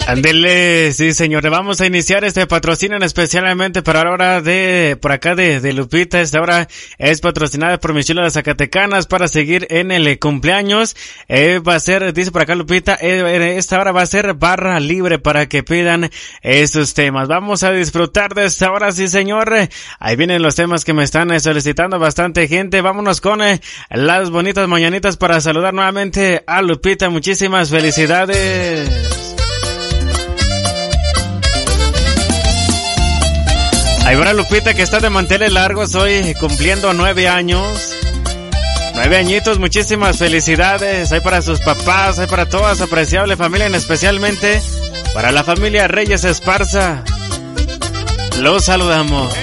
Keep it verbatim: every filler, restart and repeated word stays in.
Ándele, sí señor, vamos a iniciar este patrocinio especialmente para la hora de, por acá de, de Lupita. Esta hora es patrocinada por Michela de Zacatecanas para seguir en el cumpleaños. Eh, va a ser, dice por acá Lupita, eh, esta hora va a ser barra libre para que pidan esos temas. Vamos a disfrutar de esta hora, sí señor. Ahí vienen los temas que me están solicitando bastante gente. Vámonos con eh, las bonitas mañanitas para saludar nuevamente a Lupita. Muchísimas felicidades. Ahí va Lupita que está de manteles largos hoy cumpliendo nueve años. Nueve añitos, muchísimas felicidades. Hay para sus papás, hay para toda su apreciable familia, en especialmente para la familia Reyes Esparza. Los saludamos.